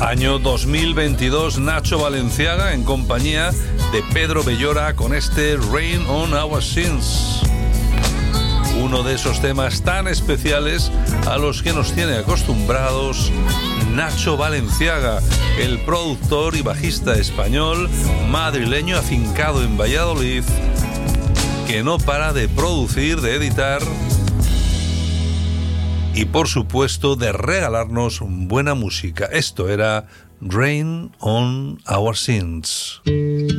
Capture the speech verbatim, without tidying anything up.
Año dos mil veintidós, Nacho Balenciaga en compañía de Pedro Bellora con este Rain on Our Sins. Uno de esos temas tan especiales a los que nos tiene acostumbrados Nacho Balenciaga, el productor y bajista español madrileño afincado en Valladolid, que no para de producir, de editar y por supuesto de regalarnos buena música. Esto era Rain on Our Sins.